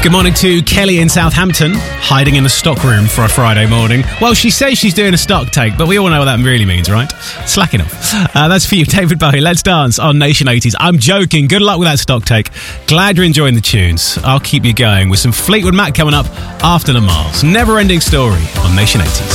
Good morning to Kelly in Southampton, hiding in the stock room for a Friday morning. Well, she says she's doing a stock take, but we all know what that really means, right? Slacking off. That's for you, David Bowie. Let's dance on Nation 80s. I'm joking. Good luck with that stock take. Glad you're enjoying the tunes. I'll keep you going with some Fleetwood Mac coming up after the miles. Never ending story on Nation 80s.